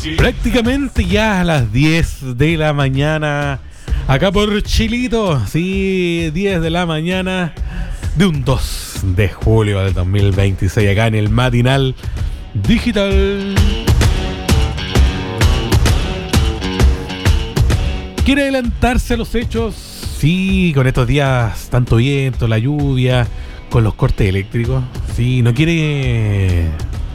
Prácticamente ya a las 10 de la mañana, acá por Chilito, sí, 10 de la mañana de un 2 de julio del 2026, acá en el Matinal Digital. ¿Quiere adelantarse a los hechos? Sí, con estos días, tanto viento, la lluvia, con los cortes eléctricos. Sí, ¿no quiere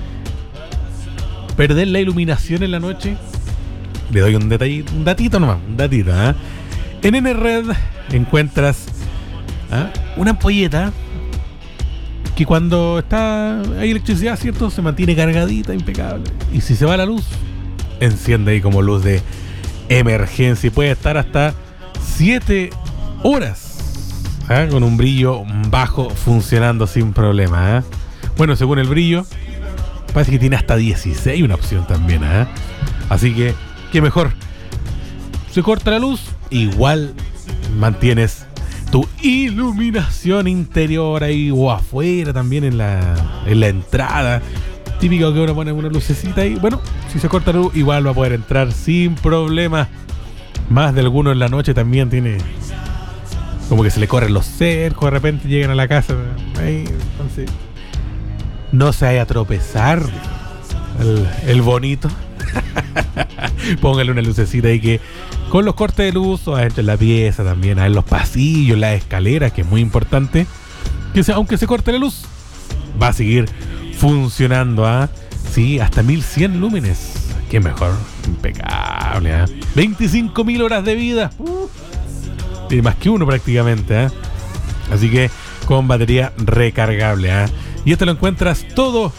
perder la iluminación en la noche? Le doy un detallito, un datito nomás, un datito, ¿eh? En NRed encuentras una ampolleta que cuando hay electricidad, ¿cierto? Se mantiene cargadita, impecable. Y si se va la luz, enciende ahí como luz de emergencia y puede estar hasta 7 horas con un brillo bajo funcionando sin problema. Bueno, según el brillo, parece que tiene hasta 16 una opción también. Así que, ¿qué mejor? Se corta la luz, igual mantienes tu iluminación interior ahí o afuera también en la entrada. Típico que uno pone una lucecita ahí. Bueno, si se corta la luz, igual va a poder entrar sin problema. Más de alguno en la noche también tiene como que se le corren los cercos, de repente llegan a la casa. Ahí, entonces, no se vaya a tropezar el bonito. Póngale una lucecita ahí que con los cortes de luz, o adentro en la pieza también, en los pasillos, las escaleras, que es muy importante, que aunque se corte la luz, va a seguir funcionando, sí, hasta 1100 lúmenes. Qué mejor, impecable, 25.000 horas de vida, y más que uno prácticamente, así que con batería recargable, y esto lo encuentras todo,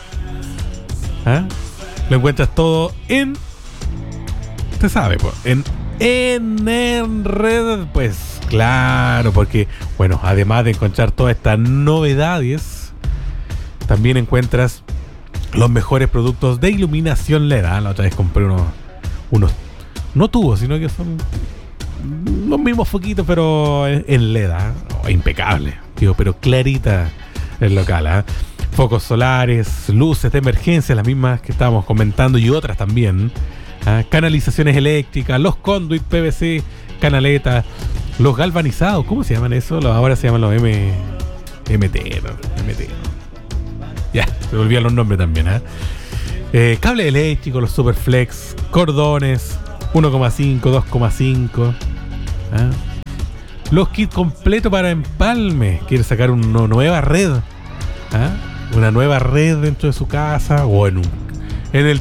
lo encuentras todo en, usted sabe, en NRed, pues claro, porque bueno, además de encontrar todas estas novedades, también encuentras los mejores productos de iluminación LED. La otra vez compré unos no tubos, sino que son los mismos foquitos, pero en LED, impecable, tío, pero clarita el local, focos solares, luces de emergencia, las mismas que estábamos comentando y otras también, canalizaciones eléctricas, los conduit PVC, canaletas, los galvanizados, ¿cómo se llaman eso? Ahora se llaman los MT. Ya, se me olvidan los nombres también, cable eléctrico, los Superflex, cordones 1,5, 2,5, los kits completos para empalme. Quiere sacar una nueva red, una nueva red dentro de su casa o en el